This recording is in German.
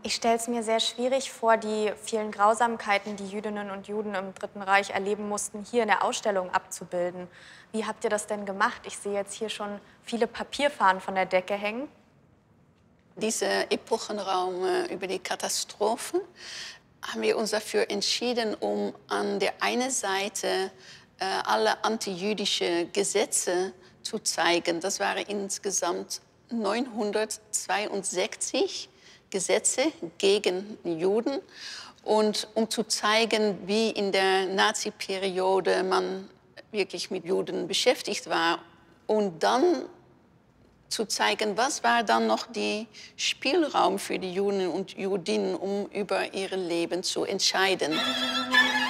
Ich stelle es mir sehr schwierig vor, die vielen Grausamkeiten, die Jüdinnen und Juden im Dritten Reich erleben mussten, hier in der Ausstellung abzubilden. Wie habt ihr das denn gemacht? Ich sehe jetzt hier schon viele Papierfahnen von der Decke hängen. Dieser Epochenraum über die Katastrophen haben wir uns dafür entschieden, um an der einen Seite alle antijüdische Gesetze zu zeigen. Das waren insgesamt 962 Gesetze gegen die Juden. Und um zu zeigen, wie in der Nazi-Periode man wirklich mit Juden beschäftigt war. Und dann zu zeigen, was war dann noch der Spielraum für die Juden und Judinnen, um über ihr Leben zu entscheiden.